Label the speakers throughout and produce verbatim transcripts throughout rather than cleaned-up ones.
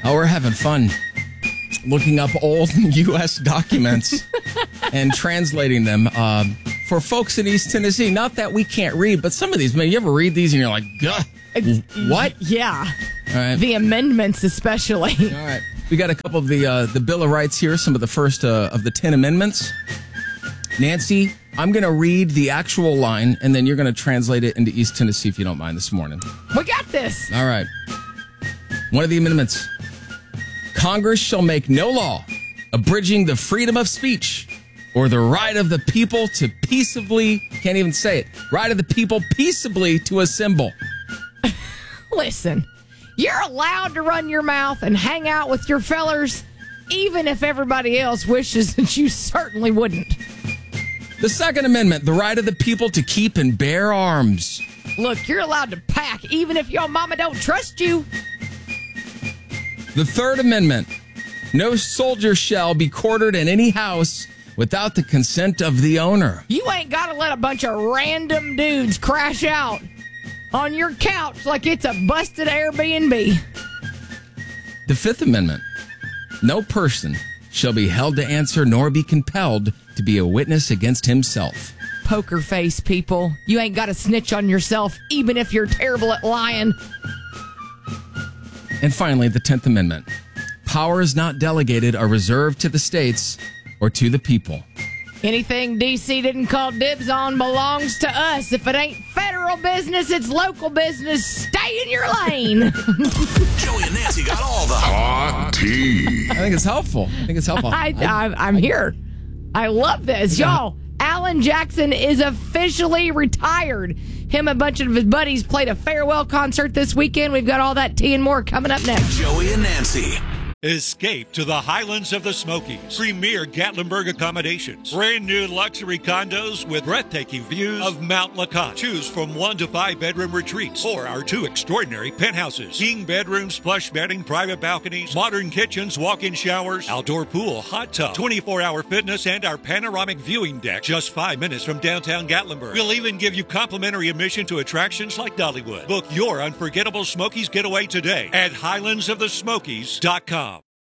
Speaker 1: Oh, we're having fun looking up old U S documents and translating them uh, for folks in East Tennessee. Not that we can't read, but some of these, man, you ever read these and you're like, "Gah, what?"
Speaker 2: Yeah.
Speaker 1: All right.
Speaker 2: The amendments especially.
Speaker 1: All right. We got a couple of the uh, the Bill of Rights here, some of the first uh, of the ten amendments. Nancy, I'm going to read the actual line, and then you're going to translate it into East Tennessee, if you don't mind, this morning.
Speaker 2: We got this.
Speaker 1: All right. One of the amendments. Congress shall make no law abridging the freedom of speech or the right of the people to peaceably, can't even say it, right of the people peaceably to assemble.
Speaker 2: Listen, you're allowed to run your mouth and hang out with your fellers, even if everybody else wishes that you certainly wouldn't.
Speaker 1: The Second Amendment, the right of the people to keep and bear arms.
Speaker 2: Look, you're allowed to pack, even if your mama don't trust you.
Speaker 1: The Third Amendment, no soldier shall be quartered in any house without the consent of the owner.
Speaker 2: You ain't got to let a bunch of random dudes crash out on your couch like it's a busted Airbnb.
Speaker 1: The Fifth Amendment, no person shall be held to answer nor be compelled to be a witness against himself.
Speaker 2: Poker face, people. You ain't got to snitch on yourself, even if you're terrible at lying.
Speaker 1: And finally, the Tenth Amendment. Powers not delegated are reserved to the states or to the people.
Speaker 2: Anything D C didn't call dibs on belongs to us. If it ain't federal business, it's local business. Stay in your lane.
Speaker 3: Joey and Nancy got all the hot tea.
Speaker 1: I think it's helpful. I think it's helpful.
Speaker 2: I, I, I'm here. I love this. Y'all, Alan Jackson is officially retired. Him and a bunch of his buddies played a farewell concert this weekend. We've got all that tea and more coming up next.
Speaker 3: Joey and Nancy.
Speaker 4: Escape to the Highlands of the Smokies. Premier Gatlinburg accommodations. Brand new luxury condos with breathtaking views of Mount Lacan. Choose from one to five bedroom retreats or our two extraordinary penthouses. King bedrooms, plush bedding, private balconies, modern kitchens, walk-in showers, outdoor pool, hot tub, twenty-four hour fitness, and our panoramic viewing deck. Just five minutes from downtown Gatlinburg. We'll even give you complimentary admission to attractions like Dollywood. Book your unforgettable Smokies getaway today at highlands of the smokies dot com.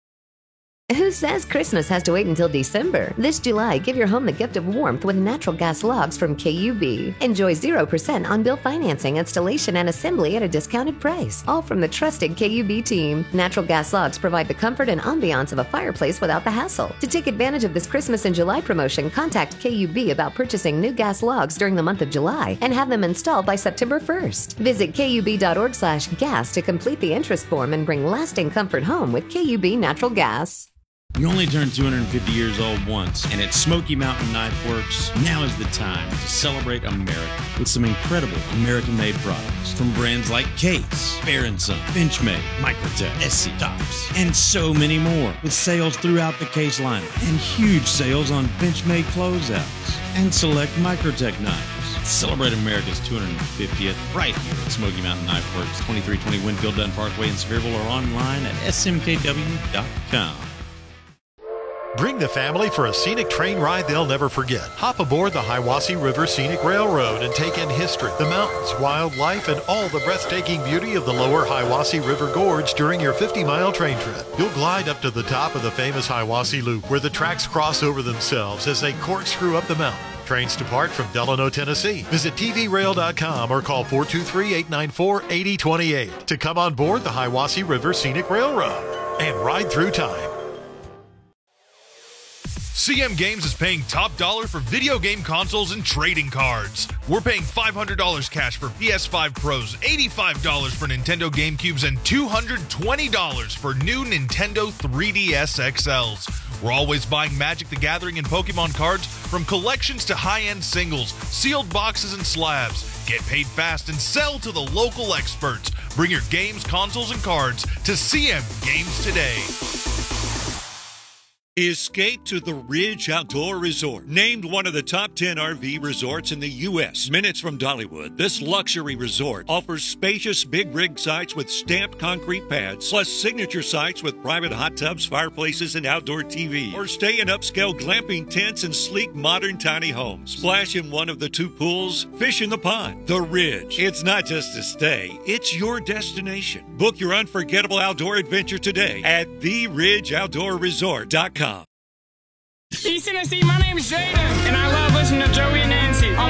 Speaker 5: Who says Christmas has to wait until December? This July, give your home the gift of warmth with natural gas logs from K U B. Enjoy zero percent on-bill financing, installation, and assembly at a discounted price. All from the trusted K U B team. Natural gas logs provide the comfort and ambiance of a fireplace without the hassle. To take advantage of this Christmas in July promotion, contact K U B about purchasing new gas logs during the month of July and have them installed by September first. Visit kub.org slash gas to complete the interest form and bring lasting comfort home with K U B Natural Gas.
Speaker 6: You only turn two hundred fifty years old once, and at Smoky Mountain Knife Works, now is the time to celebrate America with some incredible American-made products from brands like Case, Bear and Son, Benchmade, Microtech, S C Tops, and so many more. With sales throughout the Case lineup and huge sales on Benchmade closeouts and select Microtech knives. Celebrate America's two hundred fiftieth right here at Smoky Mountain Knife Works, twenty-three twenty Winfield Dunn Parkway in Sevierville, or online at S M K W dot com.
Speaker 7: Bring the family for a scenic train ride they'll never forget. Hop aboard the Hiwassee River Scenic Railroad and take in history, the mountains, wildlife, and all the breathtaking beauty of the lower Hiwassee River Gorge during your fifty mile train trip. You'll glide up to the top of the famous Hiwassee Loop, where the tracks cross over themselves as they corkscrew up the mountain. Trains depart from Delano, Tennessee. Visit T V rail dot com or call four two three, eight nine four, eight zero two eight to come on board the Hiwassee River Scenic Railroad and ride through time.
Speaker 8: C M Games is paying top dollar for video game consoles and trading cards. We're paying five hundred dollars cash for P S five Pros, eighty-five dollars for Nintendo GameCubes, and two hundred twenty dollars for new Nintendo three D S X Ls. We're always buying Magic the Gathering and Pokemon cards, from collections to high-end singles, sealed boxes and slabs. Get paid fast and sell to the local experts. Bring your games, consoles, and cards to C M Games today.
Speaker 4: Escape to the Ridge Outdoor Resort. Named one of the top ten R V resorts in the U S Minutes from Dollywood, this luxury resort offers spacious big rig sites with stamped concrete pads, plus signature sites with private hot tubs, fireplaces, and outdoor T V. Or stay in upscale glamping tents and sleek modern tiny homes. Splash in one of the two pools, fish in the pond. The Ridge. It's not just a stay, it's your destination. Book your unforgettable outdoor adventure today at the ridge outdoor resort dot com.
Speaker 9: East Tennessee, my name is Jaden, and I love listening to Joey and Nancy.